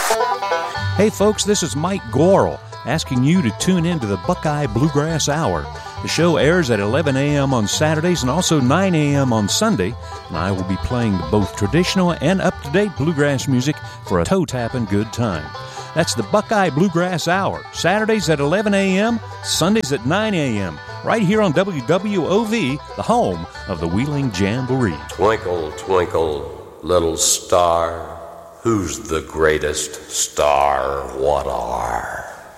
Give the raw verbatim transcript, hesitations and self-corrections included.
Hey folks, this is Mike Gorel asking you to tune in to the Buckeye Bluegrass Hour. The show airs at eleven a.m. on Saturdays and also nine a.m. on Sunday, and I will be playing both traditional and up-to-date bluegrass music for a toe-tapping good time. That's the Buckeye Bluegrass Hour, Saturdays at eleven a.m., Sundays at nine a.m., right here on W W O V, the home of the Wheeling Jamboree. Twinkle, twinkle, little star, who's the greatest star? What are?